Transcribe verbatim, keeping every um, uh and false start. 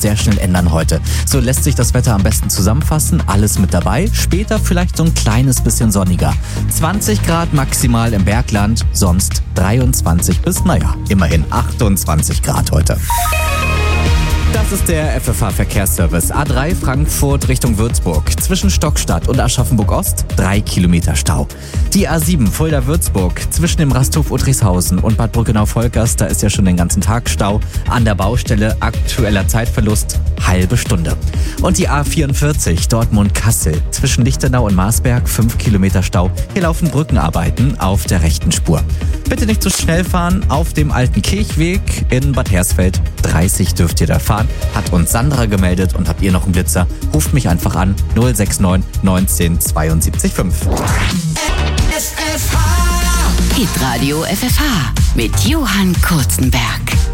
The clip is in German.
sehr schnell ändern heute. So lässt sich das Wetter am besten zusammenfassen. Alles mit dabei. Später vielleicht so ein kleines bisschen sonniger. zwanzig Grad maximal im Bergland, sonst dreiundzwanzig bis, naja, immerhin achtundzwanzig Grad heute. Das ist der F F H-Verkehrsservice. A drei Frankfurt Richtung Würzburg. Zwischen Stockstadt und Aschaffenburg-Ost drei Kilometer Stau. Die A sieben Fulda-Würzburg. Zwischen dem Rasthof Uttrichshausen und Bad Brückenau-Volkers, da ist ja schon den ganzen Tag Stau. An der Baustelle aktueller Zeitverlust halbe Stunde. Und die A vierundvierzig Dortmund-Kassel. Zwischen Lichtenau und Marsberg fünf Kilometer Stau. Hier laufen Brückenarbeiten auf der rechten Spur. Bitte nicht zu schnell fahren. Auf dem alten Kirchweg in Bad Hersfeld dreißig dürft ihr da fahren. Hat uns Sandra gemeldet. Und habt ihr noch einen Blitzer? Ruft mich einfach an null sechs neun neunzehn zweiundsiebzig fünf. Hitradio F F H mit Johann Kurzenberg.